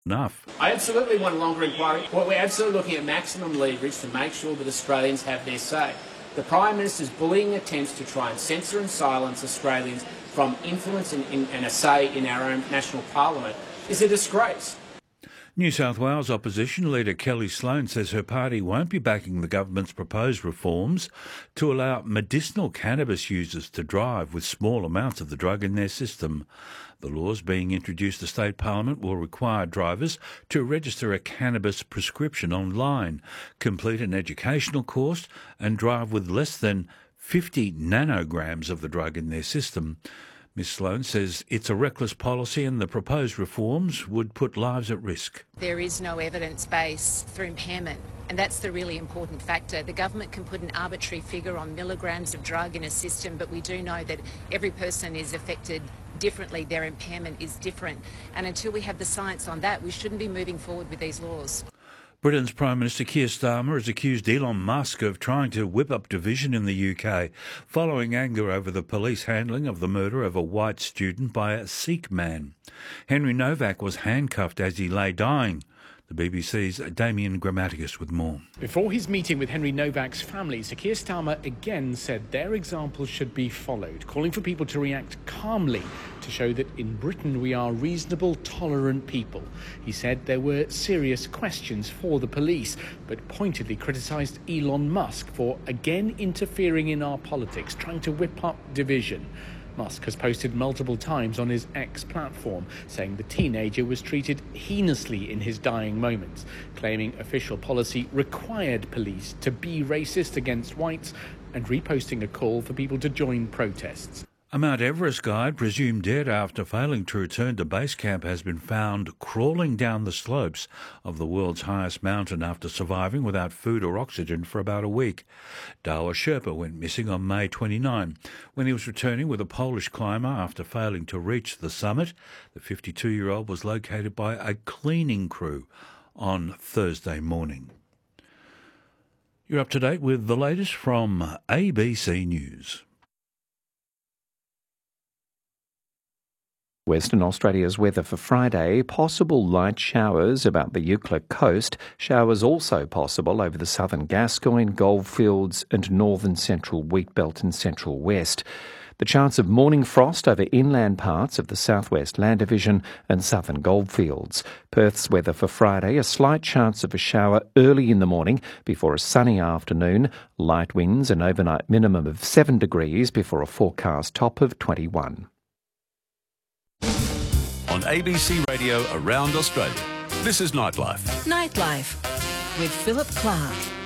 enough. I absolutely want a longer inquiry. Well, we're absolutely looking at maximum leverage to make sure that Australians have their say. The Prime Minister's bullying attempts to try and censor and silence Australians from influence and a say in our own national parliament is a disgrace. New South Wales opposition leader Kelly Sloan says her party won't be backing the government's proposed reforms to allow medicinal cannabis users to drive with small amounts of the drug in their system. The laws being introduced to state parliament will require drivers to register a cannabis prescription online, complete an educational course and drive with less than 50 nanograms of the drug in their system. Ms Sloan says it's a reckless policy and the proposed reforms would put lives at risk. There is no evidence base for impairment, and that's the really important factor. The government can put an arbitrary figure on milligrams of drug in a system, but we do know that every person is affected differently. Their impairment is different. And until we have the science on that, we shouldn't be moving forward with these laws. Britain's Prime Minister Keir Starmer has accused Elon Musk of trying to whip up division in the UK following anger over the police handling of the murder of a white student by a Sikh man. Henry Novak was handcuffed as he lay dying. The BBC's Damien Grammaticus with more. Before his meeting with Henry Novak's family, Sir Keir Starmer again said their example should be followed, calling for people to react calmly to show that in Britain we are reasonable, tolerant people. He said there were serious questions for the police, but pointedly criticised Elon Musk for again interfering in our politics, trying to whip up division. Musk has posted multiple times on his X platform, saying the teenager was treated heinously in his dying moments, claiming official policy required police to be racist against whites and reposting a call for people to join protests. A Mount Everest guide presumed dead after failing to return to base camp has been found crawling down the slopes of the world's highest mountain after surviving without food or oxygen for about a week. Dawa Sherpa went missing on May 29 when he was returning with a Polish climber after failing to reach the summit. The 52-year-old was located by a cleaning crew on Thursday morning. You're up to date with the latest from ABC News. Western Australia's weather for Friday, possible light showers about the Eucla coast, showers also possible over the southern Gascoyne, Goldfields and northern central Wheatbelt and central west. The chance of morning frost over inland parts of the southwest Land Division and southern Goldfields. Perth's weather for Friday, a slight chance of a shower early in the morning before a sunny afternoon, light winds and overnight minimum of 7 degrees before a forecast top of 21. On ABC Radio around Australia, this is Nightlife. Nightlife with Philip Clark.